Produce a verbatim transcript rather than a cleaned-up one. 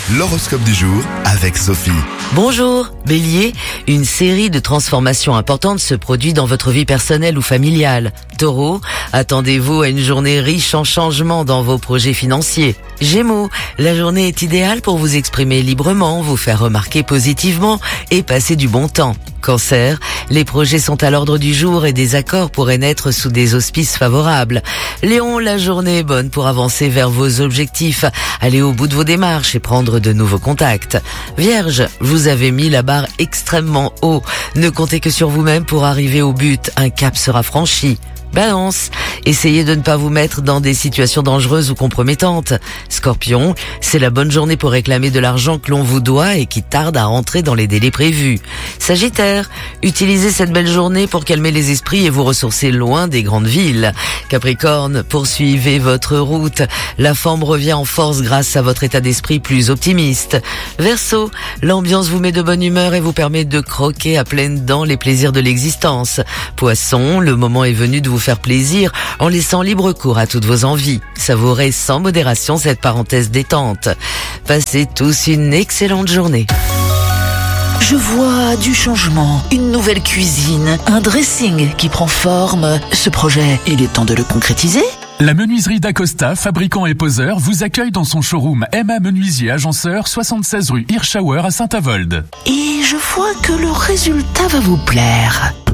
L'horoscope du jour avec Sophie. Bonjour, Bélier, une série de transformations importantes se produit dans votre vie personnelle ou familiale. Taureau, attendez-vous à une journée riche en changements dans vos projets financiers. Gémeaux, la journée est idéale pour vous exprimer librement, vous faire remarquer positivement et passer du bon temps. Cancer, les projets sont à l'ordre du jour et des accords pourraient naître sous des auspices favorables. Lion, la journée est bonne pour avancer vers vos objectifs, aller au bout de vos démarches et prendre de nouveaux contacts. Vierge, vous avez mis la barre extrêmement haut. Ne comptez que sur vous-même pour arriver au but. Un cap sera franchi. Balance, essayez de ne pas vous mettre dans des situations dangereuses ou compromettantes. Scorpion, c'est la bonne journée pour réclamer de l'argent que l'on vous doit et qui tarde à rentrer dans les délais prévus. Sagittaire, utilisez cette belle journée pour calmer les esprits et vous ressourcer loin des grandes villes. Capricorne, poursuivez votre route. La forme revient en force grâce à votre état d'esprit plus optimiste. Verseau, l'ambiance vous met de bonne humeur et vous permet de croquer à pleines dents les plaisirs de l'existence. Poisson, le moment est venu de vous faire plaisir en laissant libre cours à toutes vos envies. Savourez sans modération cette parenthèse détente. Passez tous une excellente journée. Je vois du changement, une nouvelle cuisine, un dressing qui prend forme. Ce projet, il est temps de le concrétiser ? La menuiserie d'Acosta, fabricant et poseur, vous accueille dans son showroom M A Menuisier Agenceur, soixante-seize rue Hirschauer à Saint-Avold. Et je vois que le résultat va vous plaire.